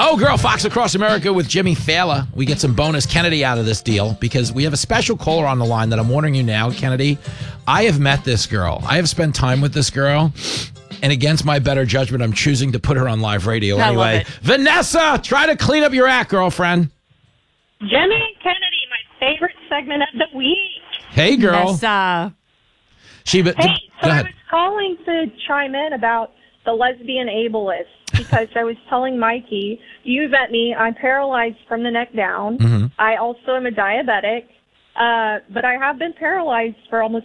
Oh, Girl, Fox Across America with Jimmy Thaler. We get some bonus Kennedy out of this deal because we have a special caller on the line that I'm warning you now, Kennedy. I have met this girl. I have spent time with this girl. And against my better judgment, I'm choosing to put her on live radio anyway. Vanessa, try to clean up your act, girlfriend. Jimmy Kennedy, my favorite segment of the week. Hey, girl. Vanessa. So I was calling to chime in about the lesbian ableist because I was telling Mikey, you met me, I'm paralyzed from the neck down. Mm-hmm. I also am a diabetic, but I have been paralyzed for almost